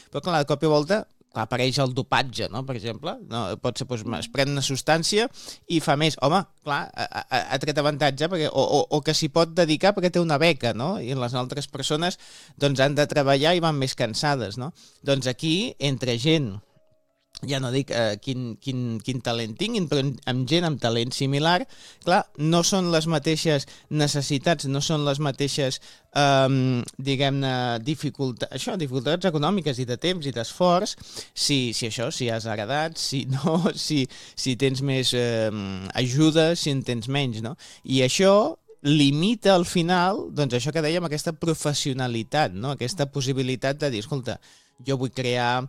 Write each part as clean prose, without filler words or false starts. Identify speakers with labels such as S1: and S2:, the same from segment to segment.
S1: però clar, de cop i volta apareix el dopatge, no? Per exemple, no? Pot ser, doncs, es pren una substància i fa més. Home, clar, ha tret avantatge perquè, o que s'hi pot dedicar perquè té una beca, no? I les altres persones doncs, han de treballar i van més cansades, no? Doncs aquí, entre gent, ja no dic quin talent tinguin, però amb gent amb talent similar, clar, no són les mateixes necessitats, no són les mateixes, diguem-ne, dificultats econòmiques i de temps i d'esforç, si has heredat, si tens més ajuda, si en tens menys, no? I això limita al final, doncs això que dèiem, aquesta professionalitat, no? Aquesta possibilitat de dir, escolta, jo vull crear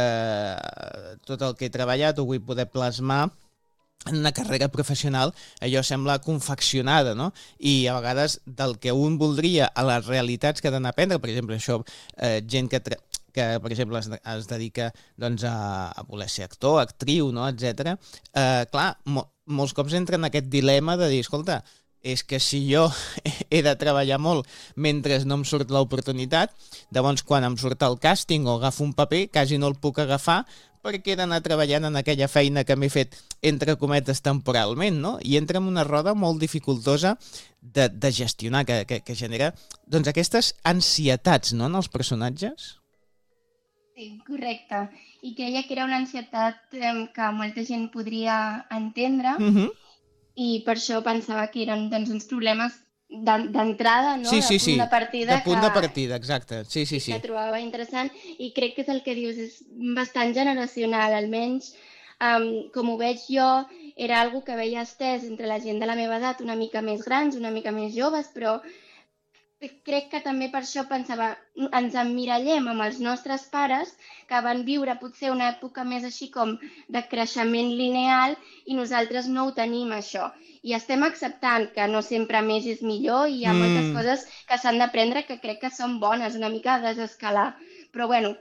S1: tot el que he treballat, ho vull poder plasmar en una carrera professional, allò sembla confeccionada, no? I a vegades del que un voldria a les realitats que ha d'anar a aprendre, per exemple, això, gent que per exemple, es dedica doncs, a voler ser actor, actriu, no? Etc. Clar, molts cops entra en aquest dilema de dir, escolta, és que si jo he de treballar molt mentre no em surt l'oportunitat, llavors quan em surt el càsting o agafo un paper, quasi no el puc agafar perquè he d'anar treballant en aquella feina que m'he fet, entre cometes, temporalment, no? I entra en una roda molt dificultosa de gestionar, que genera doncs, aquestes ansietats, no?, en els personatges.
S2: Sí, correcte. I creia que era una ansietat que molta gent podria entendre, i per això pensava que eren doncs, uns problemes d'entrada, no?
S1: Sí,
S2: De punt de partida,
S1: de punt de partida, exacte. Sí.
S2: Que trobava interessant, i crec que és el que dius, és bastant generacional, almenys com ho veig jo, era algo que veia estès entre la gent de la meva edat, una mica més grans, una mica més joves, però crec que també per això pensava, ens emmirallem amb els nostres pares que van viure potser una època més així com de creixement lineal i nosaltres no ho tenim, això. I estem acceptant que no sempre més és millor i hi ha moltes coses que s'han d'aprendre que crec que són bones, una mica a desescalar. Però bueno,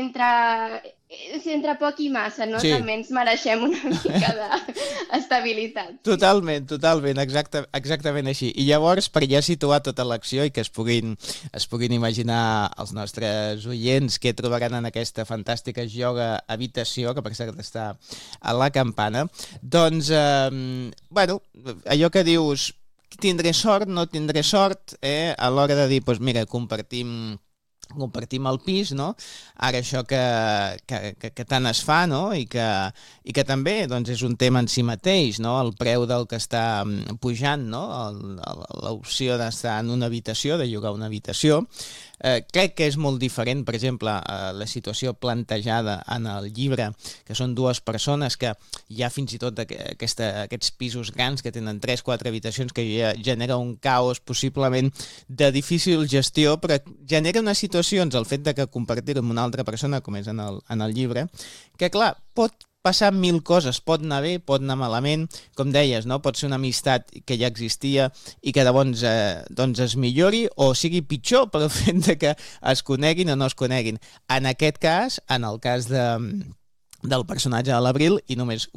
S2: entre poc i massa, no?
S1: Sí.
S2: També ens mereixem una mica d'estabilitat. Sí.
S1: Totalment, exactament així. I llavors, per ja situar tota l'acció i que es puguin imaginar els nostres oients què trobaran en aquesta fantàstica yoga habitació, que per cert està a la Campana, doncs, bueno, allò que dius, tindré sort, no tindré sort, a l'hora de dir, doncs mira, compartim el pis, no? Ara això que tant es fa, no? I que també doncs, és un tema en si mateix, no? El preu del que està pujant, no? L'opció d'estar en una habitació, de llogar una habitació. Crec que és molt diferent, per exemple, la situació plantejada en el llibre, que són dues persones que hi ha fins i tot aquests pisos grans que tenen 3-4 habitacions, que ja genera un caos possiblement de difícil gestió, però genera unes situacions, el fet de que compartir-ho amb una altra persona, com és en el llibre, que clar, pot passar mil coses, pot anar bé, pot anar malament, com deies, no? Pot ser una amistat que ja existia i que llavors doncs es millori o sigui pitjor per el fet de que es coneguin o no es coneguin. En aquest cas, en el cas del personatge de l'Abril, i només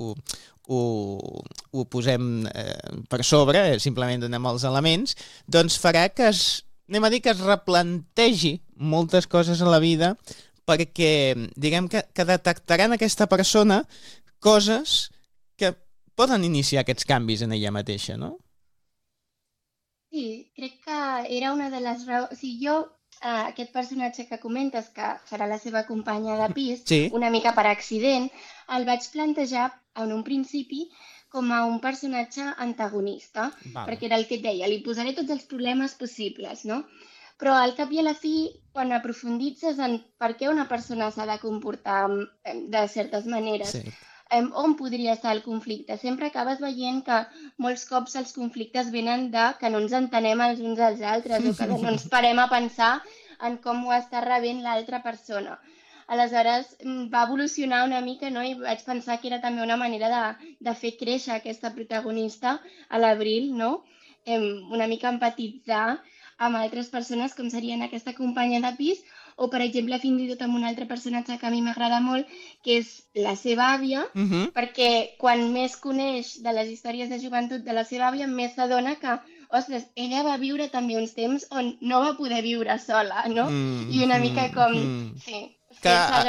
S1: ho posem per sobre, simplement donem els elements, doncs farà que anem a dir que es replantegi moltes coses a la vida, perquè diguem que detectaran aquesta persona coses que poden iniciar aquests canvis en ella mateixa, no?
S2: Sí, crec que era una de les raons... O sigui, jo, aquest personatge que comentes, que serà la seva companya de pis,
S1: Sí.
S2: una mica per accident, el vaig plantejar en un principi com a un personatge antagonista, perquè era el que et deia, li posaré tots els problemes possibles, no? Però al cap i a la fi, quan aprofunditzes en per què una persona s'ha de comportar de certes maneres, on podria estar el conflicte? Sempre acabes veient que molts cops els conflictes venen de que no ens entenem els uns als altres o que no ens parem a pensar en com ho està rebent l'altra persona. Aleshores, va evolucionar una mica, no? I vaig pensar que era també una manera de fer créixer aquesta protagonista, a l'Abril, no? Una mica empatitzar amb altres persones, com serien aquesta companya de pis, o, per exemple, fins i tot amb un altre personatge que a mi m'agrada molt, que és la seva àvia, perquè quan més coneix de les històries de joventut de la seva àvia, més s'adona que, ostres, ella va viure també uns temps on no va poder viure sola, no? I una mica com... Sí,
S1: que